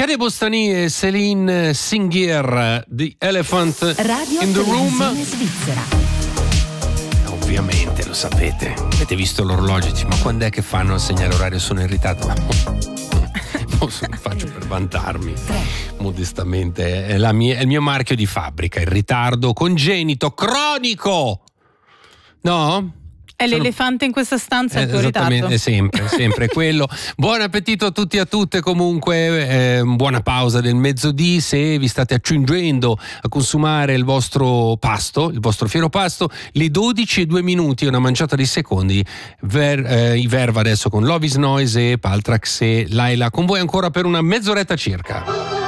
Kade Bostani e Céline Singhier, The Elephant Radio in the Room. Svizzera. Ovviamente lo sapete, avete visto l'orologio, ma quando è che fanno il segnale orario? Sono in ritardo. Lo faccio per vantarmi modestamente, è il mio marchio di fabbrica, il ritardo congenito cronico, no? È l'elefante in questa stanza, il tuo ritardo. È sempre quello. Buon appetito a tutti e a tutte, comunque buona pausa del mezzodì. Se vi state accingendo a consumare il vostro pasto, il vostro fiero pasto, le 12:02, una manciata di secondi, i Verve adesso con Love is Noise e Paltrax e Laila con voi ancora per una mezz'oretta circa.